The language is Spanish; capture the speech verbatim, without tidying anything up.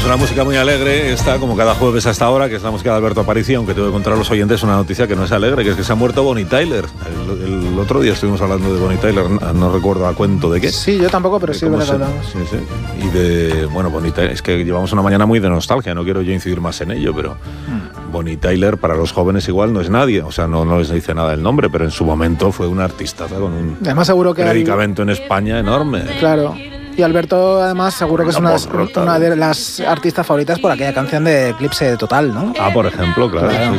pues una música muy alegre, esta como cada jueves a esta hora, que es la música de Alberto Aparici, aunque tengo que contar a los oyentes una noticia que no es alegre, que es que se ha muerto Bonnie Tyler. El, el otro día estuvimos hablando de Bonnie Tyler, no, no recuerdo a cuento de qué. Sí, yo tampoco, pero sí, verdad que hablamos. Sí, sí. Y de, bueno, Bonnie Tyler, es que llevamos una mañana muy de nostalgia, no quiero yo incidir más en ello, pero hmm. Bonnie Tyler para los jóvenes igual no es nadie, o sea, no, no les dice nada el nombre, pero en su momento fue una artista con un Además, seguro que predicamento al... en España enorme. Claro. Y Alberto, además, seguro que es una, una de las artistas favoritas por aquella canción de Eclipse Total, ¿no? Ah, por ejemplo, claro. claro. Sí,